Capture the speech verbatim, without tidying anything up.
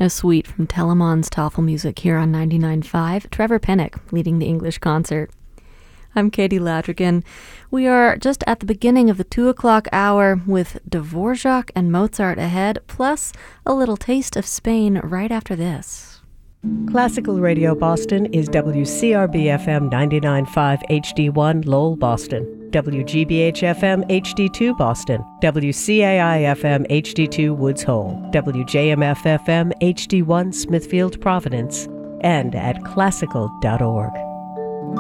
A suite from Telemon's Tafelmusik here on ninety-nine point five. Trevor Pinnock leading the English concert. I'm Katie Ladrigan. We are just at the beginning of the two o'clock hour with Dvorak and Mozart ahead, plus a little taste of Spain right after this. Classical Radio Boston is W C R B F M ninety-nine point five H D one Lowell, Boston, W G B H F M H D two Boston, W C A I F M H D two Woods Hole, W J M F F M H D one Smithfield, Providence, and at classical dot org.